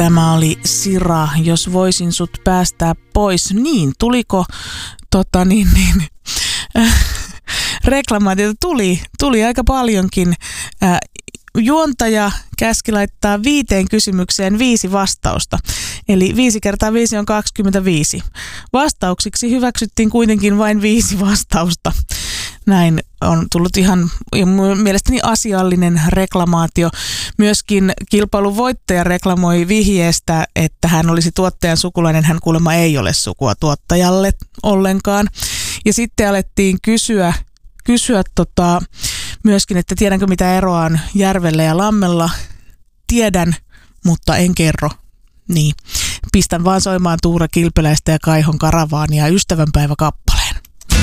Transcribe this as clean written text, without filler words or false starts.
Tämä oli Sira, jos voisin sut päästää pois. Niin, tuliko reklamaatiota? Tuli aika paljonkin. Juontaja käski laittaa 5 kysymykseen 5 vastausta. Eli 5 kertaa 5 on 25. Vastauksiksi hyväksyttiin kuitenkin vain 5 vastausta. Näin on tullut ihan mielestäni asiallinen reklamaatio. Myöskin kilpailun voittaja reklamoi vihjeestä, että hän olisi tuottajan sukulainen. Hän kuulemma ei ole sukua tuottajalle ollenkaan. Ja sitten alettiin kysyä myöskin, että tiedänkö mitä eroa on järvellä ja lammella. Tiedän, mutta en kerro. Niin. Pistän vaan soimaan Tuure Kilpeläistä ja Kaihon Karavaania ystävänpäiväkappale.